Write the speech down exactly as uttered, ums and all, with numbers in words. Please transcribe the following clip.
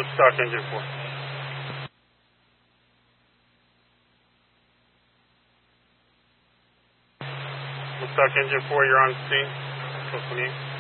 Woodstock Engine four. Woodstock Engine four, you're on scene. Close twenty-eight.